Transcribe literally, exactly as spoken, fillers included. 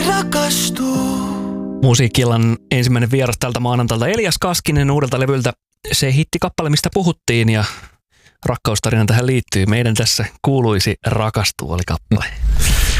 rakastuu. Musiikkilan ensimmäinen vieras tältä maanantalta Elias Kaskinen uudelta levyltä. Se hittikappale, mistä puhuttiin, ja rakkaustarina tähän liittyy. Meidän tässä kuuluisi rakastua oli kappale.